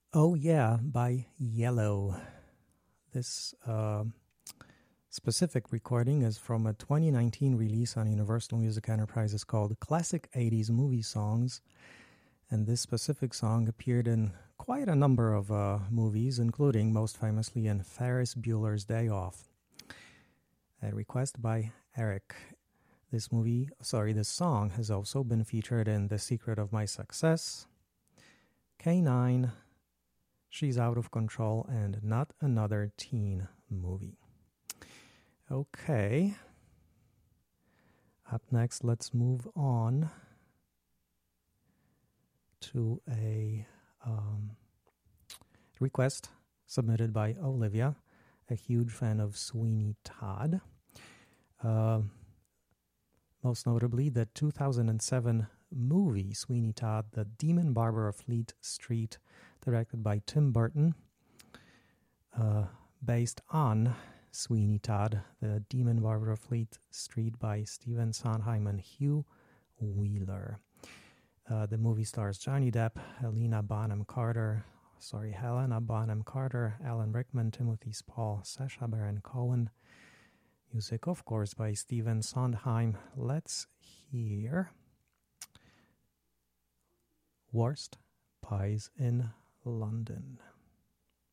Oh Yeah by Yellow. This specific recording is from a 2019 release on Universal Music Enterprises called Classic 80s Movie Songs. And this specific song appeared in quite a number of movies, including most famously in Ferris Bueller's Day Off. A request by Eric. This song has also been featured in The Secret of My Success, K9, She's Out of Control, and Not Another Teen Movie. Okay. Up next, let's move on to a request submitted by Olivia, a huge fan of Sweeney Todd. Most notably, the 2007 movie Sweeney Todd, The Demon Barber of Fleet Street, directed by Tim Burton, based on Sweeney Todd, The Demon Barber of Fleet Street by Stephen Sondheim and Hugh Wheeler. The movie stars Johnny Depp, Helena Bonham Carter, Alan Rickman, Timothy Spall, Sacha Baron Cohen. Music, of course, by Stephen Sondheim. Let's hear Worst Pies in London.